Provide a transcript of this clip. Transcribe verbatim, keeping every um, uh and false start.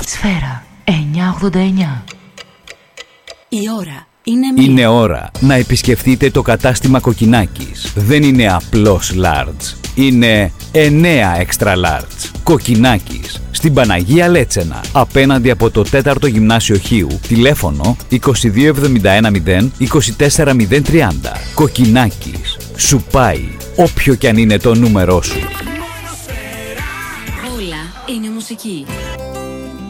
Σφαίρα εννιακόσια ογδόντα εννιά. Η ώρα είναι μία. Είναι ώρα να επισκεφτείτε το κατάστημα Κοκκινάκης. Δεν είναι απλώς large. Είναι εννέα extra large. Κοκκινάκης. Στην Παναγία Λέτσενα, απέναντι από το τέταρτο Γυμνάσιο Χίου. Τηλέφωνο είκοσι δύο εβδομήντα ένα μηδέν είκοσι τέσσερα μηδέν τριάντα. Κοκκινάκης. Σου πάει όποιο κι αν είναι το νούμερό σου. Όλα είναι μουσική.